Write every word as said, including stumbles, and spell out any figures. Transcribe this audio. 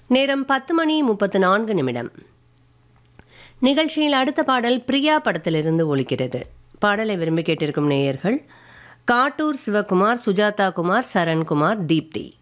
நேரம் பத்து மணி முப்பத்து நான்கு நிமிடம். நிகழ்ச்சியில் அடுத்த பாடல் பிரியா படத்திலிருந்து ஒலிக்கிறது. பாடலை விரும்பி கேட்டிருக்கும் நேயர்கள் காட்டூர் சிவகுமார், சுஜாதா குமார், சரண்குமார், தீப்தி.